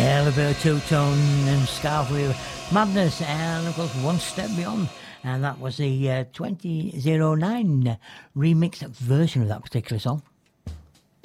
Two-tone and Scarf with Madness, and of course One Step Beyond, and that was the 2009 remix version of that particular song.